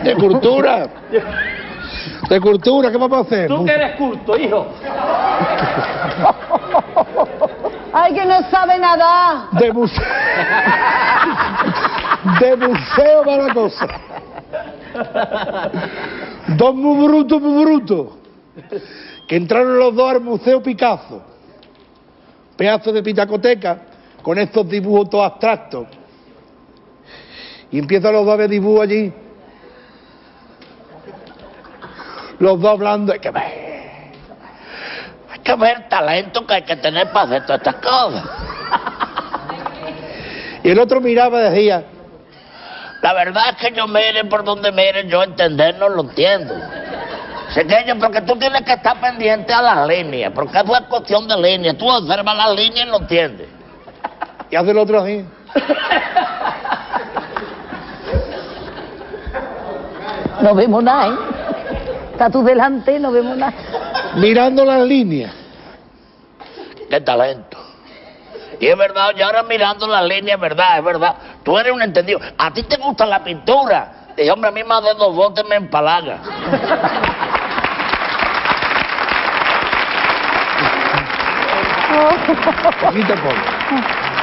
De cultura. De cultura, ¿qué vamos a hacer? Tú que eres culto, hijo. ¡Ay, que no sabe nada! De museo. De museo para la cosa. Dos muy brutos. Que entraron los dos al Museo Picasso. Pedazo de pitacoteca con estos dibujos todos abstractos. Y empiezan los dos a ver dibujos allí. Los dos hablando, hay que ver el talento que hay que tener para hacer todas estas cosas. Y el otro miraba y decía, la verdad es que yo mire por donde mire, yo entender no lo entiendo. Pequeño, porque tú tienes que estar pendiente a las líneas, porque es una cuestión de líneas. Tú observas las líneas y lo entiendes. Y hace el otro así. No vemos nada, ¿eh? Está tú delante, no vemos nada. Mirando las líneas. ¡Qué talento! Y es verdad, y ahora mirando las líneas, es verdad. Tú eres un entendido. ¿A ti te gusta la pintura? Dije, hombre, a mí más de 2 botes me empalaga. Poquito a poco.